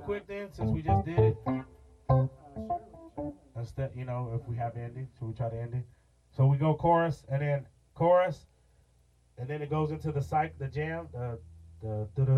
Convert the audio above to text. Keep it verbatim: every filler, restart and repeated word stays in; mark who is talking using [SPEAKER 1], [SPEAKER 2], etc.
[SPEAKER 1] quick then, since we just did it?
[SPEAKER 2] Uh, sure, sure.
[SPEAKER 1] Instead, you know, if we have ending, should we try to end it? So we go chorus and then chorus, and then it goes into the psych, the jam, the the